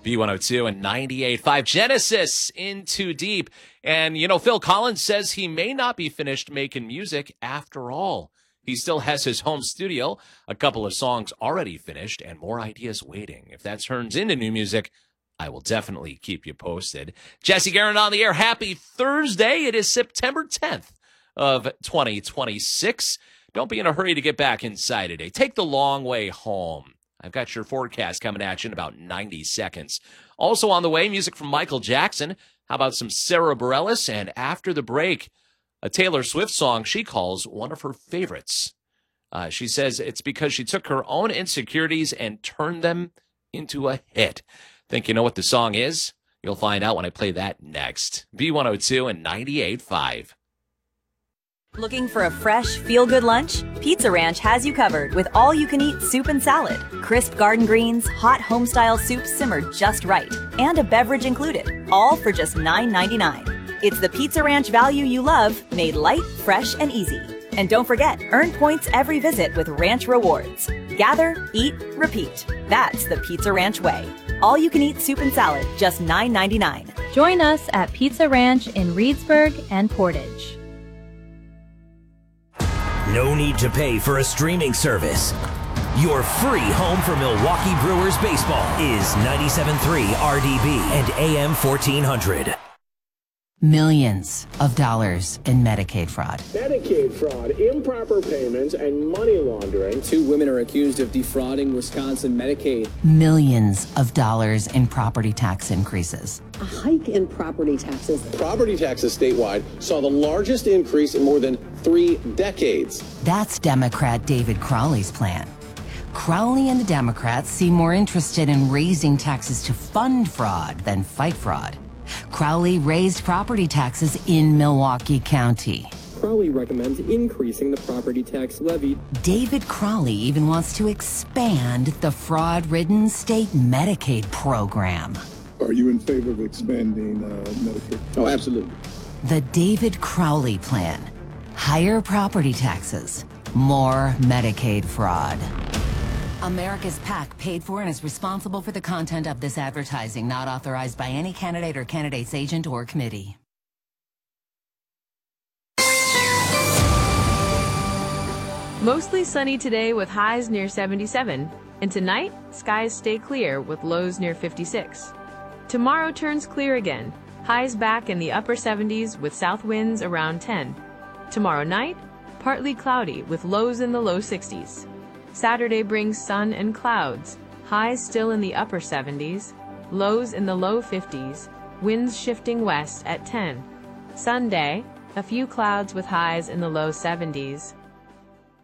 B102 and 98.5. Genesis, In Too Deep. And, Phil Collins says he may not be finished making music after all. He still has his home studio, a couple of songs already finished, and more ideas waiting. If that turns into new music, I will definitely keep you posted. Jesse Guerin on the air. Happy Thursday. It is September 10th of 2026. Don't be in a hurry to get back inside today. Take the long way home. I've got your forecast coming at you in about 90 seconds. Also on the way, music from Michael Jackson. How about some Sarah Bareilles? And after the break, a Taylor Swift song she calls one of her favorites. She says it's because she took her own insecurities and turned them into a hit. Think you know what the song is? You'll find out when I play that next. B102 and 98.5. Looking for a fresh, feel-good lunch? Pizza Ranch has you covered with all-you-can-eat soup and salad. Crisp garden greens, hot home-style soups simmered just right, and a beverage included, all for just $9.99. It's the Pizza Ranch value you love, made light, fresh, and easy. And don't forget, earn points every visit with Ranch Rewards. Gather, eat, repeat. That's the Pizza Ranch way. All-you-can-eat soup and salad, just $9.99. Join us at Pizza Ranch in Reedsburg and Portage. No need to pay for a streaming service. Your free home for Milwaukee Brewers baseball is 97.3 RDB and AM 1400. Millions of dollars in Medicaid fraud. Medicaid fraud, improper payments, and money laundering. 2 women are accused of defrauding Wisconsin Medicaid. Millions of dollars in property tax increases. A hike in property taxes. Property taxes statewide saw the largest increase in more than 3 decades. That's Democrat David Crowley's plan. Crowley and the Democrats seem more interested in raising taxes to fund fraud than fight fraud. Crowley raised property taxes in Milwaukee County. Crowley recommends increasing the property tax levy. David Crowley even wants to expand the fraud-ridden state Medicaid program. Are you in favor of expanding Medicaid? Oh, absolutely. The David Crowley plan. Higher property taxes, more Medicaid fraud. America's PAC paid for and is responsible for the content of this advertising, not authorized by any candidate or candidate's agent or committee. Mostly sunny today with highs near 77. And tonight, skies stay clear with lows near 56. Tomorrow turns clear again. Highs back in the upper 70s with south winds around 10. Tomorrow night, partly cloudy with lows in the low 60s. Saturday brings sun and clouds, highs still in the upper 70s, lows in the low 50s, winds shifting west at 10. Sunday, a few clouds with highs in the low 70s,